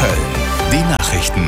Köln. Die Nachrichten.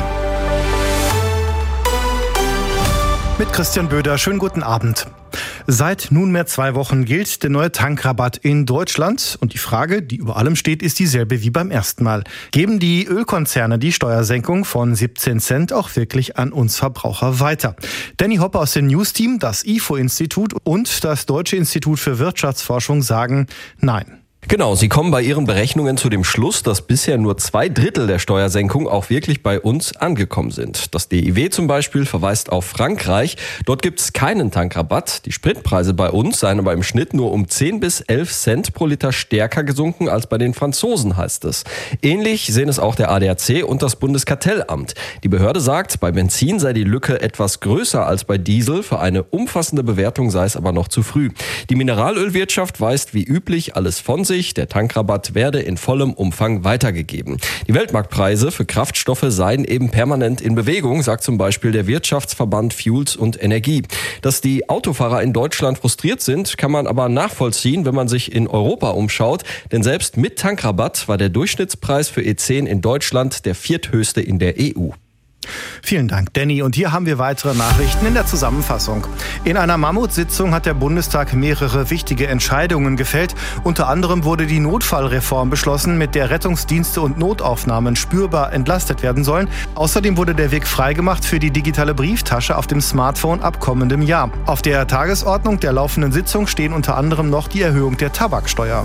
Mit Christian Böder, schönen guten Abend. Seit nunmehr 2 Wochen gilt der neue Tankrabatt in Deutschland. Und die Frage, die über allem steht, ist dieselbe wie beim ersten Mal. Geben die Ölkonzerne die Steuersenkung von 17 Cent auch wirklich an uns Verbraucher weiter? Danny Hopper aus dem News-Team, das IFO-Institut und das Deutsche Institut für Wirtschaftsforschung sagen Nein. Genau, sie kommen bei ihren Berechnungen zu dem Schluss, dass bisher nur 2/3 der Steuersenkung auch wirklich bei uns angekommen sind. Das DIW zum Beispiel verweist auf Frankreich. Dort gibt es keinen Tankrabatt. Die Spritpreise bei uns seien aber im Schnitt nur um 10 bis 11 Cent pro Liter stärker gesunken als bei den Franzosen, heißt es. Ähnlich sehen es auch der ADAC und das Bundeskartellamt. Die Behörde sagt, bei Benzin sei die Lücke etwas größer als bei Diesel. Für eine umfassende Bewertung sei es aber noch zu früh. Die Mineralölwirtschaft weist wie üblich alles von sich. Der Tankrabatt werde in vollem Umfang weitergegeben. Die Weltmarktpreise für Kraftstoffe seien eben permanent in Bewegung, sagt zum Beispiel der Wirtschaftsverband Fuels und Energie. Dass die Autofahrer in Deutschland frustriert sind, kann man aber nachvollziehen, wenn man sich in Europa umschaut. Denn selbst mit Tankrabatt war der Durchschnittspreis für E10 in Deutschland der vierthöchste in der EU. Vielen Dank, Danny. Und hier haben wir weitere Nachrichten in der Zusammenfassung. In einer Mammutsitzung hat der Bundestag mehrere wichtige Entscheidungen gefällt. Unter anderem wurde die Notfallreform beschlossen, mit der Rettungsdienste und Notaufnahmen spürbar entlastet werden sollen. Außerdem wurde der Weg freigemacht für die digitale Brieftasche auf dem Smartphone ab kommendem Jahr. Auf der Tagesordnung der laufenden Sitzung stehen unter anderem noch die Erhöhung der Tabaksteuer.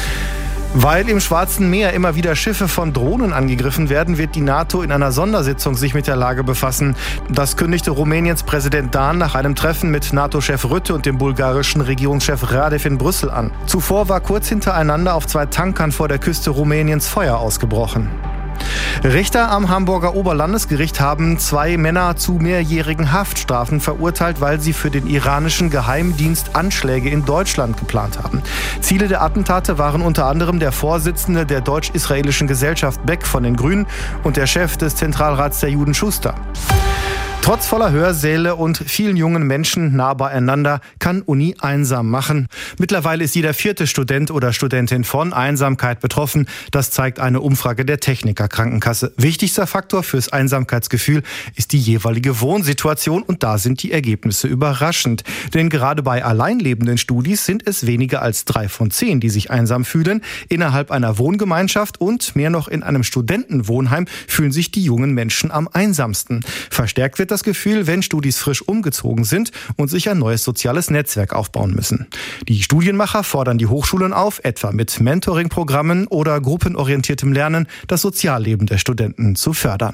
Weil im Schwarzen Meer immer wieder Schiffe von Drohnen angegriffen werden, wird die NATO in einer Sondersitzung sich mit der Lage befassen. Das kündigte Rumäniens Präsident Dan nach einem Treffen mit NATO-Chef Rutte und dem bulgarischen Regierungschef Radev in Brüssel an. Zuvor war kurz hintereinander auf 2 Tankern vor der Küste Rumäniens Feuer ausgebrochen. Richter am Hamburger Oberlandesgericht haben 2 Männer zu mehrjährigen Haftstrafen verurteilt, weil sie für den iranischen Geheimdienst Anschläge in Deutschland geplant haben. Ziele der Attentate waren unter anderem der Vorsitzende der deutsch-israelischen Gesellschaft Beck von den Grünen und der Chef des Zentralrats der Juden Schuster. Trotz voller Hörsäle und vielen jungen Menschen nah beieinander kann Uni einsam machen. Mittlerweile ist jeder 4. Student oder Studentin von Einsamkeit betroffen. Das zeigt eine Umfrage der Techniker Krankenkasse. Wichtigster Faktor fürs Einsamkeitsgefühl ist die jeweilige Wohnsituation und da sind die Ergebnisse überraschend. Denn gerade bei alleinlebenden Studis sind es weniger als 3 von 10, die sich einsam fühlen. Innerhalb einer Wohngemeinschaft und mehr noch in einem Studentenwohnheim fühlen sich die jungen Menschen am einsamsten. Verstärkt wird das Gefühl, wenn Studis frisch umgezogen sind und sich ein neues soziales Netzwerk aufbauen müssen. Die Studienmacher fordern die Hochschulen auf, etwa mit Mentoring-Programmen oder gruppenorientiertem Lernen das Sozialleben der Studenten zu fördern.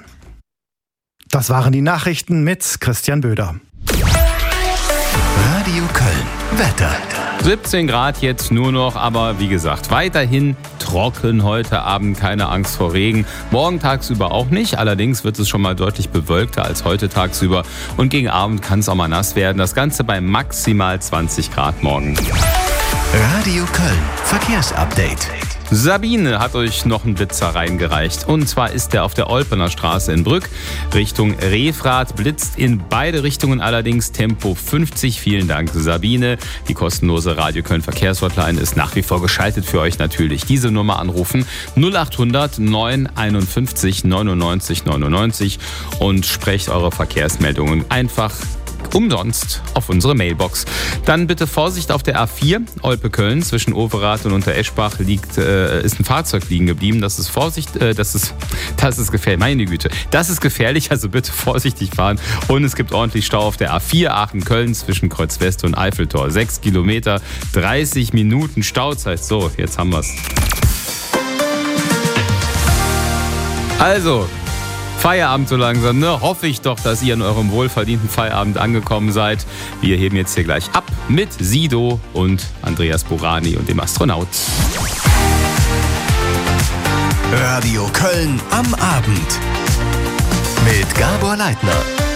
Das waren die Nachrichten mit Christian Böder. Radio Köln. Wetter. 17 Grad jetzt nur noch, aber wie gesagt, weiterhin trocken heute Abend, keine Angst vor Regen. Morgen tagsüber auch nicht, allerdings wird es schon mal deutlich bewölkter als heute tagsüber und gegen Abend kann es auch mal nass werden. Das Ganze bei maximal 20 Grad morgen. Radio Köln. Verkehrsupdate. Sabine hat euch noch einen Blitzer reingereicht. Und zwar ist der auf der Olpener Straße in Brück Richtung Refrath. Blitzt in beide Richtungen allerdings Tempo 50. Vielen Dank, Sabine. Die kostenlose Radio Köln Verkehrshotline ist nach wie vor geschaltet für euch natürlich. Diese Nummer anrufen 0800 951 99 99 und sprecht eure Verkehrsmeldungen einfach umsonst auf unsere Mailbox. Dann bitte Vorsicht auf der A4, Olpe-Köln, zwischen Overath und Untereschbach ist ein Fahrzeug liegen geblieben. Das ist gefährlich, meine Güte. Das ist gefährlich, also bitte vorsichtig fahren. Und es gibt ordentlich Stau auf der A4 Aachen-Köln zwischen Kreuz West und Eiffeltor. 6 Kilometer, 30 Minuten Stauzeit. So, jetzt haben wir's. Also, Feierabend so langsam, ne? Hoffe ich doch, dass ihr in eurem wohlverdienten Feierabend angekommen seid. Wir heben jetzt hier gleich ab mit Sido und Andreas Burani und dem Astronaut. Radio Köln am Abend mit Gabor Leitner.